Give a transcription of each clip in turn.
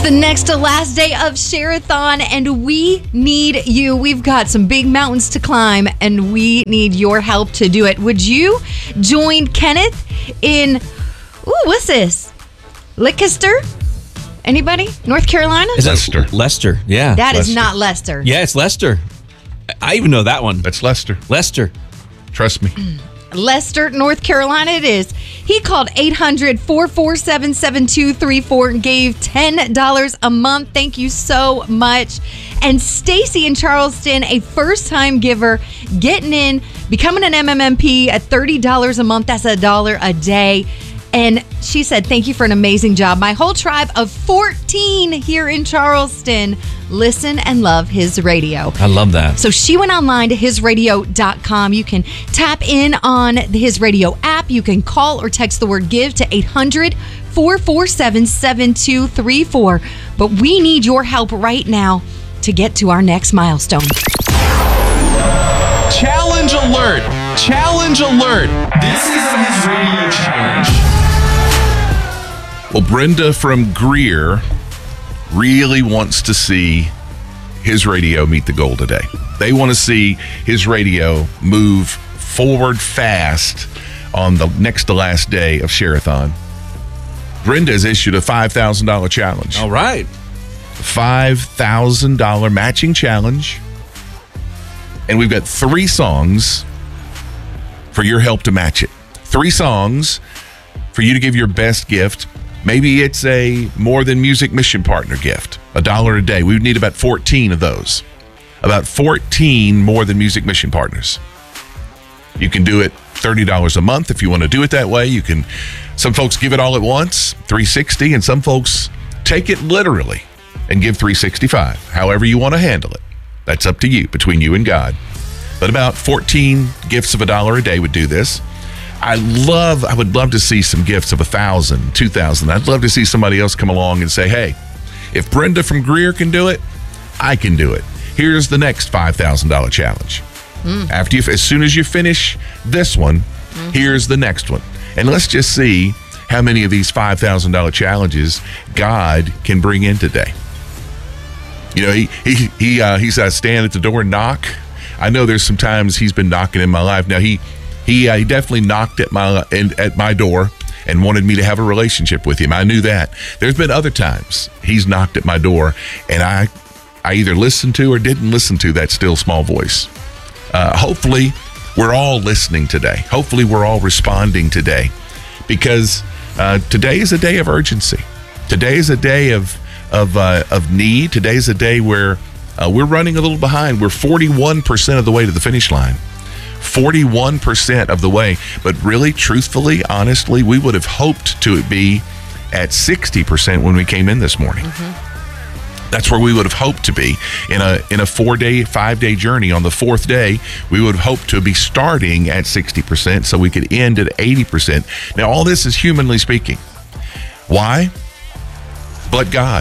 the next to last day of Share-a-thon, and we need you. We've got some big mountains to climb, and we need your help to do it. Would you join Kenneth in, what's this? Leicester? Anybody? North Carolina? Is Leicester. Leicester, yeah. That Leicester. is not Leicester. Yeah, it's Leicester. I even know that one. That's Leicester. Leicester. Trust me. Leicester, North Carolina it is. He called 800-447-7234 and gave $10 a month. Thank you so much. And Stacy in Charleston, a first-time giver, getting in, becoming an MMMP at $30 a month. That's $1 a day. And she said, thank you for an amazing job. My whole tribe of 14 here in Charleston listen and love his radio. I love that. So she went online to hisradio.com. You can tap in on the His Radio app. You can call or text the word GIVE to 800-447-7234. But we need your help right now to get to our next milestone. Challenge alert! Challenge alert! This is the His Radio Challenge. Well, Brenda from Greer really wants to see His Radio meet the goal today. They want to see His Radio move forward fast on the next to last day of Share-a-thon. Brenda has issued a $5,000 challenge. All right. $5,000 matching challenge. And we've got 3 songs for your help to match it. 3 songs for you to give your best gift. Maybe it's a More Than Music Mission Partner gift, $1 a day. We would need about 14 of those. About 14 More Than Music Mission Partners. You can do it $30 a month if you want to do it that way. You can. Some folks give it all at once, $360, and some folks take it literally and give $365. However you want to handle it. That's up to you, between you and God. But about 14 gifts of $1 a day would do this. I would love to see some gifts of $1,000, $2,000. I'd love to see somebody else come along and say, hey, if Brenda from Greer can do it, I can do it. Here's the next $5,000 challenge. As soon as you finish this one, here's the next one. And let's just see how many of these $5,000 challenges God can bring in today. You know, he's stand at the door and knock. I know there's some times he's been knocking in my life. Now he definitely knocked at my door and wanted me to have a relationship with him. I knew that. There's been other times he's knocked at my door and I either listened to or didn't listen to that still small voice. Hopefully we're all listening today. Hopefully we're all responding today, because today is a day of urgency. Today is a day of need. Today is a day where we're running a little behind. We're 41% of the way to the finish line. 41% of the way. But really, truthfully, honestly, we would have hoped to be at 60% when we came in this morning. That's where we would have hoped to be in a 5-day journey. On the 4th day, we would have hoped to be starting at 60% so we could end at 80%. Now, all this is humanly speaking. Why? But God.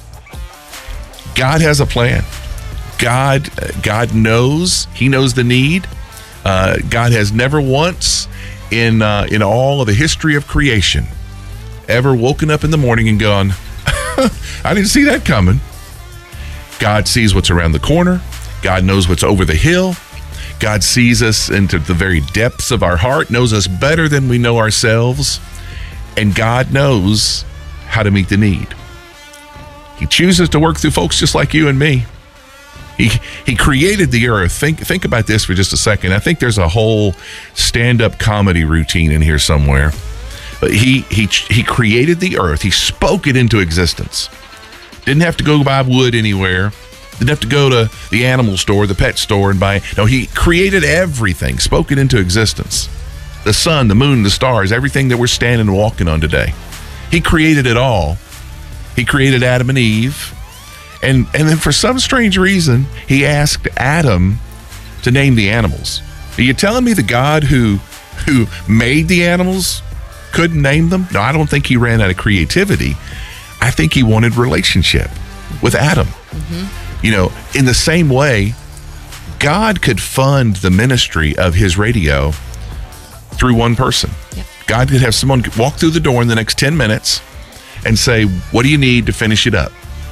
God has a plan. God knows. He knows the need. God has never once in all of the history of creation ever woken up in the morning and gone, I didn't see that coming. God sees what's around the corner. God knows what's over the hill. God sees us into the very depths of our heart, knows us better than we know ourselves, and God knows how to meet the need. He chooses to work through folks just like you and me. He created the earth. Think about this for just a second. I think there's a whole stand-up comedy routine in here somewhere. But he created the earth. He spoke it into existence. Didn't have to go buy wood anywhere. Didn't have to go to the animal store, the pet store, and buy. No, he created everything, spoke it into existence. The sun, the moon, the stars, everything that we're standing and walking on today. He created it all. He created Adam and Eve. And then for some strange reason, he asked Adam to name the animals. Are you telling me the God who made the animals couldn't name them? No, I don't think he ran out of creativity. I think he wanted relationship with Adam. You know, in the same way, God could fund the ministry of His radio through one person. Yep. God could have someone walk through the door in the next 10 minutes and say, what do you need to finish it up?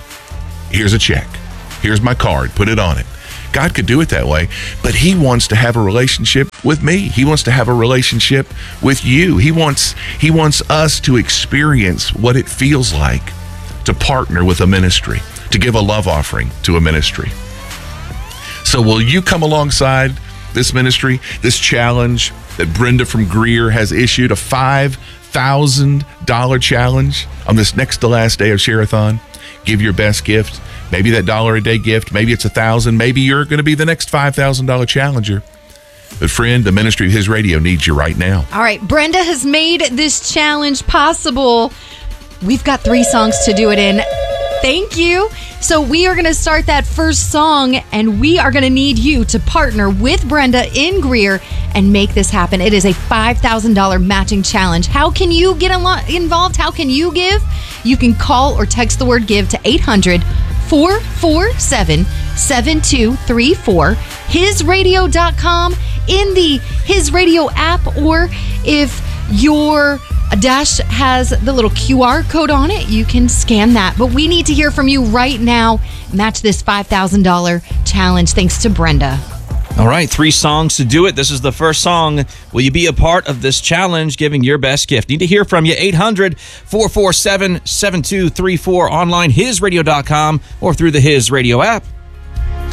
Here's a check. Here's my card. Put it on it. God could do it that way, but he wants to have a relationship with me. He wants to have a relationship with you. He wants us to experience what it feels like to partner with a ministry, to give a love offering to a ministry. So will you come alongside this ministry, this challenge that Brenda from Greer has issued, a $5,000 challenge on this next to last day of Share-a-thon? Give your best gift. Maybe that $1 a day gift. Maybe it's $1,000. Maybe you're going to be the next $5,000 challenger. But friend, the ministry of His Radio needs you right now. All right, Brenda has made this challenge possible. We've got 3 songs to do it in. Thank you. So we are going to start that first song, and we are going to need you to partner with Brenda in Greer and make this happen. It is a $5,000 matching challenge. How can you get involved? How can you give? You can call or text the word give to 800-447-7234, hisradio.com, in the His Radio app, or if your Dash has the little QR code on it, you can scan that. But we need to hear from you right now. Match this $5,000 challenge thanks to Brenda. All right, 3 songs to do it. This is the first song. Will you be a part of this challenge, giving your best gift? Need to hear from you. 800-447-7234, online, hisradio.com, or through the His Radio app.